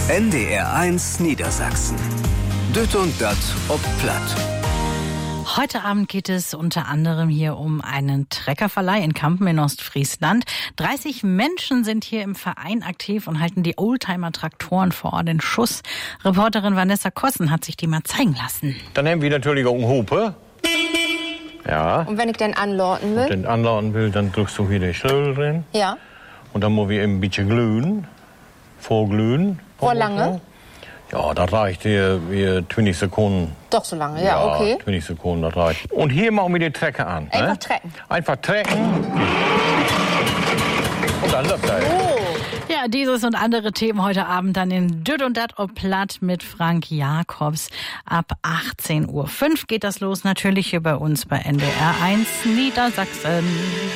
NDR1 Niedersachsen. Düt und dat ob Platt. Heute Abend geht es unter anderem hier um einen Treckerverleih in Kampen in Ostfriesland. 30 Menschen sind hier im Verein aktiv und halten die Oldtimer-Traktoren vor Ort in Schuss. Reporterin Vanessa Kossen hat sich die mal zeigen lassen. Dann haben wir natürlich auch einen Hupe. Ja. Und wenn ich den anlauten will? Wenn du den anlauten will, dann drückst du hier den Schlüssel drin. Ja. Und dann muss wir ein bisschen glühen. Vorglühen. Vor lange? Ja, das reicht hier 20 Sekunden. Doch so lange, ja, okay. 20 Sekunden, das reicht. Und hier machen wir den Trecker an. Einfach trecken. Einfach trecken. Und dann läuft er. Oh. Ja, dieses und andere Themen heute Abend dann in Düt und dat ob Platt mit Frank Jakobs. Ab 18:05 Uhr geht das los, natürlich hier bei uns bei NDR1 Niedersachsen.